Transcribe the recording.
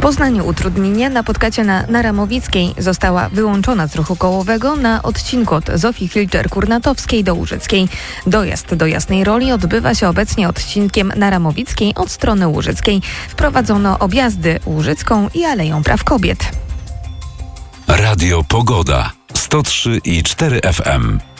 Poznaniu utrudnienia napotkacie na Naramowickiej została wyłączona z ruchu kołowego na odcinku od Zofii Hilczer-Kurnatowskiej do Łużyckiej. Dojazd do Jasnej Roli odbywa się obecnie odcinkiem Naramowickiej od strony łużyckiej. Wprowadzono objazdy Łużycką i Aleją Praw Kobiet. Radio Pogoda 103,4 FM.